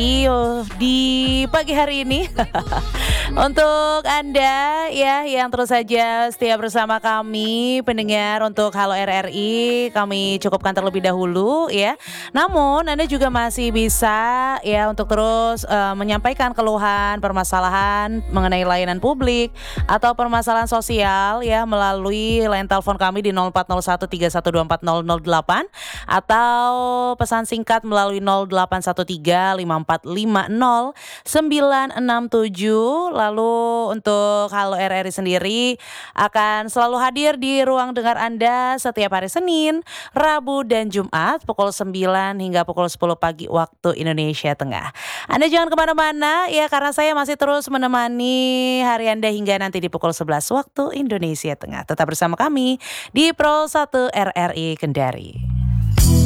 Di pagi hari ini untuk Anda ya yang terus saja setia bersama kami pendengar untuk Halo RRI kami cukupkan terlebih dahulu ya. Namun Anda juga masih bisa ya untuk terus menyampaikan keluhan, permasalahan mengenai layanan publik atau permasalahan sosial ya melalui line telepon kami di 040131240008 atau pesan singkat melalui 08135450 967. Lalu untuk Halo RRI sendiri akan selalu hadir di ruang dengar Anda setiap hari Senin, Rabu dan Jumat pukul 9 hingga pukul 10 pagi waktu Indonesia Tengah. Anda jangan kemana-mana ya karena saya masih terus menemani hari Anda hingga nanti di pukul 11 waktu Indonesia Tengah. Tetap bersama kami di Pro 1 RRI Kendari.